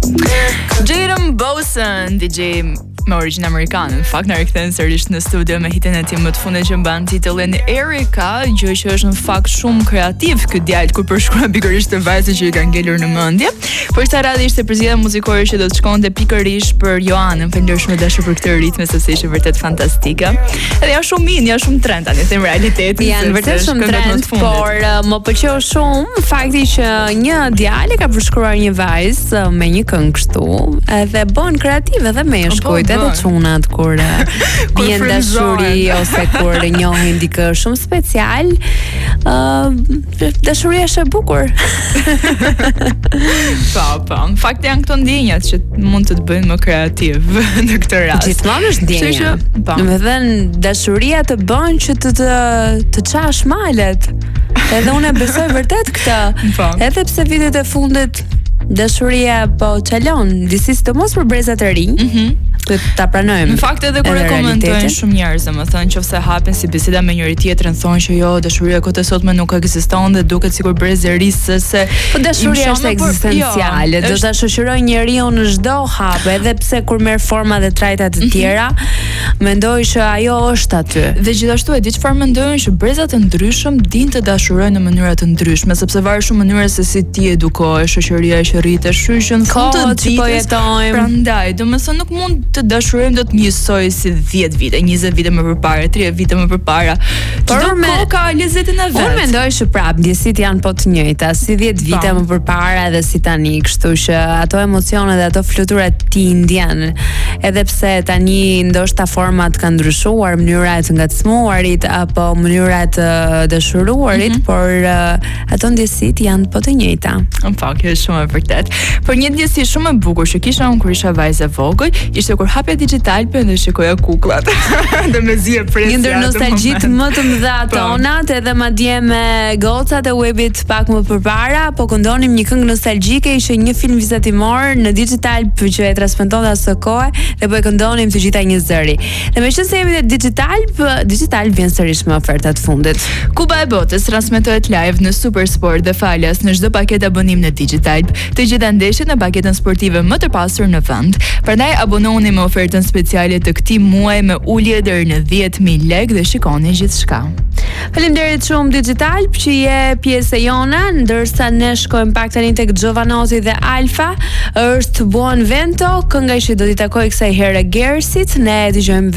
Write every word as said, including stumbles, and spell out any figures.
Jaden Bosen, D J me origjinë amerikane, në fakt na rikthen sërish në studio me hitin e tij më të fundit që mban titullin Erika, gjë që është në fakt shumë kreativ ky djalë kur përshkruan pikërisht të vajzën që i ka ngelur në mendje. Por kësaj radhe ishte përzgjedhja muzikore që do të shkonte pikërisht për Joanën. Falënderit shumë dashur për këtë ritme sepse ishte vërtet fantastike. Edhe janë shumë min, janë shumë trend tani them realitetin. Janë vërtet shumë trend, por uh, më pëlqeu shumë fakti që një djalë ka përshkruar një vajzë uh, me një këngë kështu, edhe bën kreativ edhe meshkujt, edhe çunat kur vjen dashuri ose kur njohin dikë shumë special. Uh, dashuria është e bukur. Po, po. Në fakt janë këto ndjenjat që mund të të bëjnë më kreativ në këtë rast. Gjithmonë është ndjenja. Domethënë dashuria të bën që të të, të qash malet. Edhe unë besoj vërtet këtë. Po. Edhe pse vitet e fundit dashuria po çalon, disi sidomos për brezat e rinj. Mhm. Të ta pranojmë. Në fakt edhe kur e komentojnë shumë njerëz, domethënë nëse hapen si biseda me njëri tjetrin, thonë që jo, dashuria kot e sotme nuk ekziston dhe duket sikur brez e ri se se po dashuria është ekzistenciale, do ta shoqëroj njeriu në çdo hap, edhe pse kur merr forma dhe trajta të tjera, mendoj që ajo është aty. Dhe gjithashtu e di çfarë mendojnë që brezat e ndryshëm dinë të dashurojnë në mënyra të ndryshme, sepse varet shumë mënyra se si ti edukohesh, shoqëria që rritesh, shyshin, fund të ditës po jetojmë. Prandaj, domethënë nuk mund të dashurojmë do të njësoj si dhjetë vite, njëzet vite më përpara, tridhjetë vite më përpara. Por me kohë ka lezetin e vet. Unë mendoj që prap ndjesit janë po të njëjta, si dhjetë vite më përpara edhe si tani, kështu që ato emocione dhe ato fluturat ti ndjen. Edhe pse tani ndoshta format kanë ndryshuar, mënyrat e ngacmuarit apo mënyrat e dashuruarit, mm -hmm. por uh, ato ndjesit janë po të njëjta. Në fakt është shumë e vërtet. Por një ndjesi shumë e bukur që kisha unë kur isha vajzë e vogël, ishte kur hapja digital për dhe shikoja kukullat. Dhe me zi e presja. Një ndër nostalgjit më të mëdha tonat, edhe madje me gocat e webit pak më përpara, po këndonim një këngë nostalgjike, ishte një film vizatimor në digital që e transmetonte asë kohë dhe po e këndonim të gjitha një zëri. Dhe meqense jemi te digital, digital vjen sërish me ofertat fundit. Kupa e botës transmetohet live në Super Sport dhe falas në çdo paketë abonim në digital. Të gjitha ndeshjet në paketën sportive më të pasur në vend. Prandaj abonohuni me ofertën speciale të këtij muaji me ulje deri në dhjetë mijë lekë dhe shikoni gjithçka. Faleminderit shumë Digital që je pjesë e jona, ndërsa ne shkojmë pak tani tek Giovanotti dhe Alfa, është Buon Vento, kënga që do t'i takoj kësaj here Gersit, ne dëgjojmë